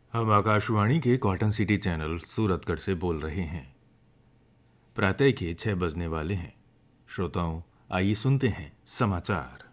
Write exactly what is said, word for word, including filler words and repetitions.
हम आकाशवाणी के cotton city channel Suratgarh से बोल रहे हैं। प्रातः के छह बजने वाले हैं। श्रोताओं, आइए सुनते हैं समाचार।